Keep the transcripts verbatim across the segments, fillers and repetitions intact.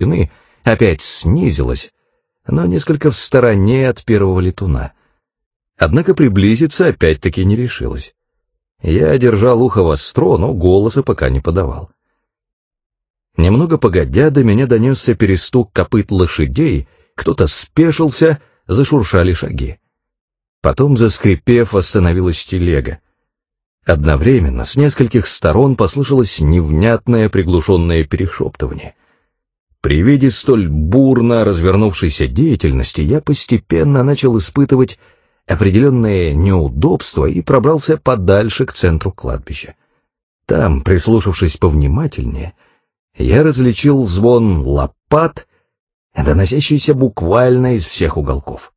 стены опять снизилась, но несколько в стороне от первого летуна. Однако приблизиться опять-таки не решилась. Я держал ухо востро, но голоса пока не подавал. Немного погодя, до меня донесся перестук копыт лошадей, кто-то спешился, зашуршали шаги. Потом, заскрипев, остановилась телега. Одновременно с нескольких сторон послышалось невнятное приглушенное перешептывание. При виде столь бурно развернувшейся деятельности я постепенно начал испытывать определенное неудобство и пробрался подальше к центру кладбища. Там, прислушавшись повнимательнее, я различил звон лопат, доносящийся буквально из всех уголков.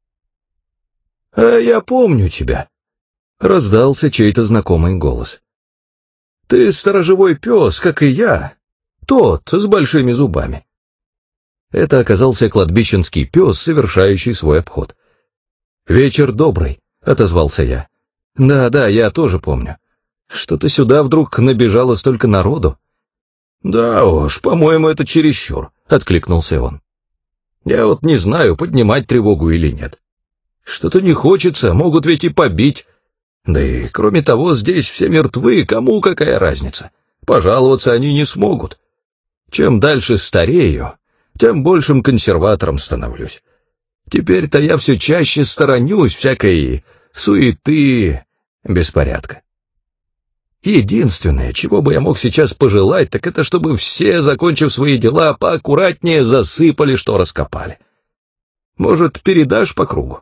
— А я помню тебя, — раздался чей-то знакомый голос. — Ты сторожевой пес, как и я, тот с большими зубами. Это оказался кладбищенский пес, совершающий свой обход. — Вечер добрый, — отозвался я. — Да, да, я тоже помню. Что-то сюда вдруг набежало столько народу. — Да уж, по-моему, это чересчур, — откликнулся он. — Я вот не знаю, поднимать тревогу или нет. Что-то не хочется, могут ведь и побить. Да и, кроме того, здесь все мертвы, кому какая разница? Пожаловаться они не смогут. Чем дальше старею, тем большим консерватором становлюсь. Теперь-то я все чаще сторонюсь всякой суеты, беспорядка. Единственное, чего бы я мог сейчас пожелать, так это чтобы все, закончив свои дела, поаккуратнее засыпали, что раскопали. Может, передашь по кругу?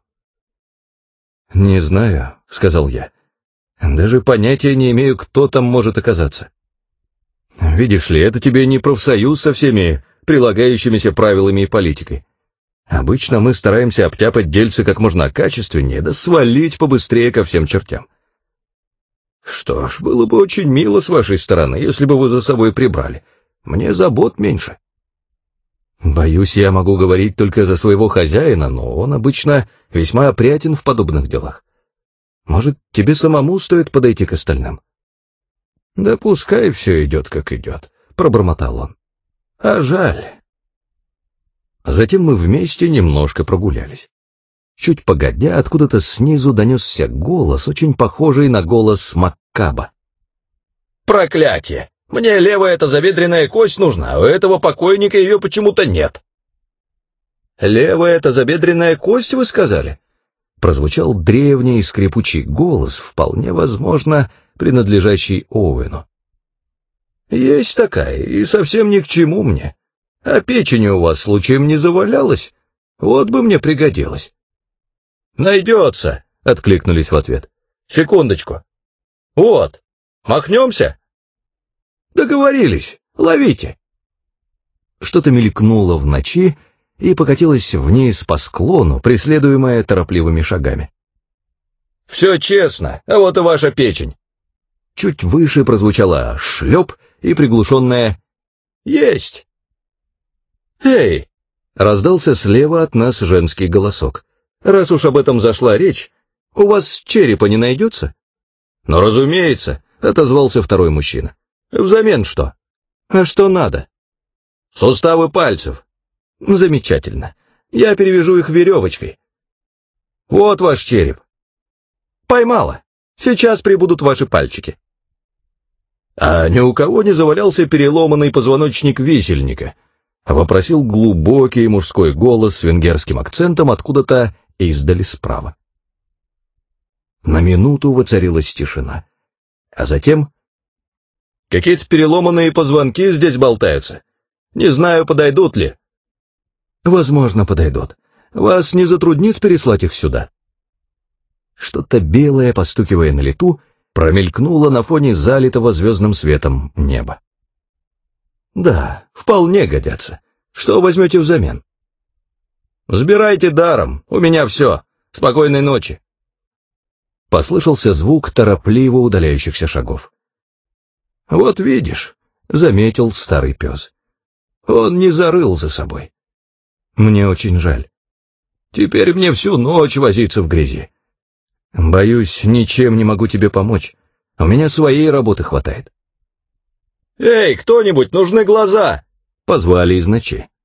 — Не знаю, — сказал я. Даже понятия не имею, кто там может оказаться. Видишь ли, это тебе не профсоюз со всеми прилагающимися правилами и политикой. Обычно мы стараемся обтяпать дельцы как можно качественнее, да свалить побыстрее ко всем чертям. Что ж, было бы очень мило с вашей стороны, если бы вы за собой прибрали. Мне забот меньше. Боюсь, я могу говорить только за своего хозяина, но он обычно весьма опрятен в подобных делах. Может, тебе самому стоит подойти к остальным? — Да пускай все идет, как идет, — пробормотал он. — А жаль. Затем мы вместе немножко прогулялись. Чуть погодя, откуда-то снизу донесся голос, очень похожий на голос Маккаба. — Проклятие! Мне левая тазобедренная кость нужна, а у этого покойника ее почему-то нет. — Левая тазобедренная кость, вы сказали? Прозвучал древний скрипучий голос, вполне возможно, принадлежащий Оуэну. — Есть такая, и совсем ни к чему мне. А печень у вас случаем не завалялась? Вот бы мне пригодилась. — Найдется, — откликнулись в ответ. — Секундочку. — Вот, махнемся? — Договорились, ловите. Что-то мелькнуло в ночи и покатилось вниз по склону, преследуемое торопливыми шагами. — Все честно, а вот и ваша печень. Чуть выше прозвучало шлеп и приглушенное «Есть!». «Эй!» — раздался слева от нас женский голосок. «Раз уж об этом зашла речь, у вас черепа не найдется?» «Ну, разумеется», — отозвался второй мужчина. «Взамен что?» «А что надо?» «Суставы пальцев». «Замечательно. Я перевяжу их веревочкой». «Вот ваш череп». «Поймала. Сейчас прибудут ваши пальчики». «А ни у кого не завалялся переломанный позвоночник висельника?» — вопросил глубокий мужской голос с венгерским акцентом откуда-то издали справа. На минуту воцарилась тишина, а затем... «Какие-то переломанные позвонки здесь болтаются. Не знаю, подойдут ли». «Возможно, подойдут. Вас не затруднит переслать их сюда?» Что-то белое, постукивая на лету, промелькнуло на фоне залитого звездным светом неба. «Да, вполне годятся. Что возьмете взамен?» «Сбирайте даром, у меня все. Спокойной ночи». Послышался звук торопливо удаляющихся шагов. «Вот видишь», — заметил старый пес. «Он не зарыл за собой. Мне очень жаль. Теперь мне всю ночь возиться в грязи. Боюсь, ничем не могу тебе помочь. У меня своей работы хватает». «Эй, кто-нибудь, нужны глаза!» — позвали из ночи.